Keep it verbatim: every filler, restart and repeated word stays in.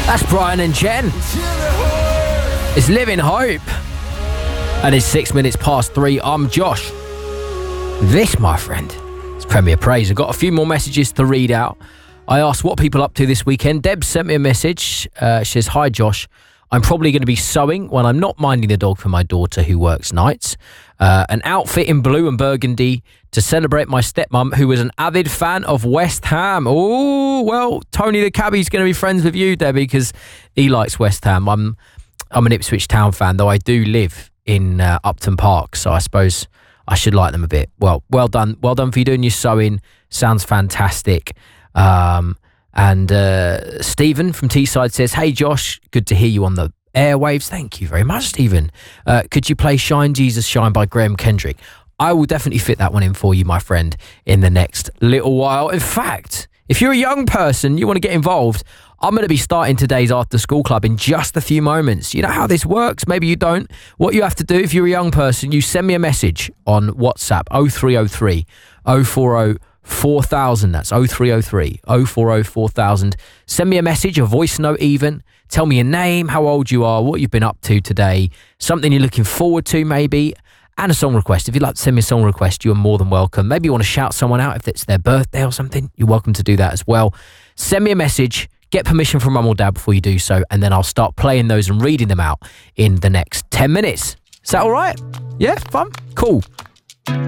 That's Brian and Jen. It's Living Hope. And it's six minutes past three. I'm Josh. This, my friend, is Premier Praise. I've got a few more messages to read out. I asked what people are up to this weekend. Deb sent me a message. Uh, she says, hi, Josh. I'm probably going to be sewing when I'm not minding the dog for my daughter who works nights. Uh, an outfit in blue and burgundy to celebrate my stepmom, who was an avid fan of West Ham. Oh, well, Tony the cabbie's going to be friends with you, Debbie, because he likes West Ham. I'm I'm an Ipswich Town fan, though I do live in uh, Upton Park, so I suppose I should like them a bit. Well, well done. Well done for you doing your sewing. Sounds fantastic. Um, and uh, Stephen from Teesside says, hey, Josh, good to hear you on the airwaves. Thank you very much, Stephen. Uh, could you play Shine Jesus Shine by Graham Kendrick? I will definitely fit that one in for you, my friend, in the next little while. In fact, if you're a young person, you want to get involved, I'm going to be starting today's after school club in just a few moments. You know how this works? Maybe you don't. What you have to do if you're a young person, you send me a message on WhatsApp, oh three oh three, oh four oh, four thousand. That's oh three oh three, oh four oh, four thousand. Send me a message, a voice note even. Tell me your name, how old you are, what you've been up to today, something you're looking forward to maybe, and a song request. If you'd like to send me a song request, you're more than welcome. Maybe you want to shout someone out if it's their birthday or something. You're welcome to do that as well. Send me a message, get permission from mum or dad before you do so, and then I'll start playing those and reading them out in the next ten minutes. Is that all right? Yeah, fun? Cool.